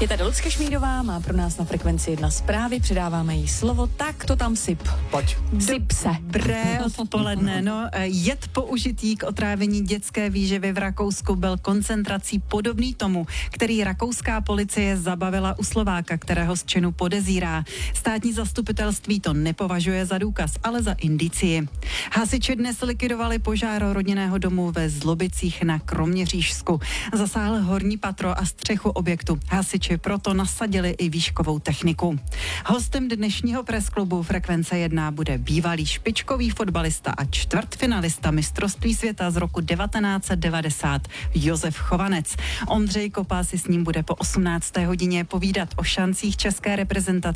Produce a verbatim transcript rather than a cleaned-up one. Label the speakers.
Speaker 1: Je tady Lucka Šmídová, má pro nás na Frekvenci jedna zprávy, předáváme jí slovo, tak to tam syp.
Speaker 2: Pojď.
Speaker 1: Syp se.
Speaker 3: Dobré odpoledne. No, jed použitý k otrávení dětské výživy v Rakousku byl koncentrací podobný tomu, který rakouská policie zabavila u Slováka, kterého z činu podezírá. Státní zastupitelství to nepovažuje za důkaz, ale za indicii. Hasiči dnes likvidovali požár rodinného domu ve Zlobicích na Kroměřížsku. Zasáhl horní patro a střechu objektu. Hasiči proto nasadili i výškovou techniku. Hostem dnešního presklubu Frekvence jedna bude bývalý špičkový fotbalista a čtvrtfinalista mistrovství světa z roku devatenáct set devadesát Josef Chovanec. Ondřej Kopa si s ním bude po osmnácté hodině povídat o šancích české reprezentace